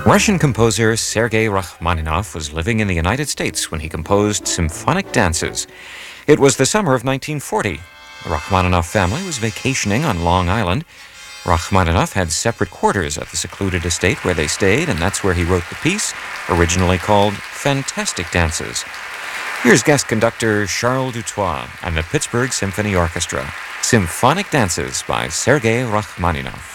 Russian composer Sergei Rachmaninoff was living in the United States when he composed symphonic dances. It was the summer of 1940. The Rachmaninoff family was vacationing on Long Island. Rachmaninoff had separate quarters at the secluded estate where they stayed, and that's where he wrote the piece, originally called Fantastic Dances. Here's guest conductor Charles Dutoit and the Pittsburgh Symphony Orchestra, Symphonic Dances by Sergei Rachmaninoff.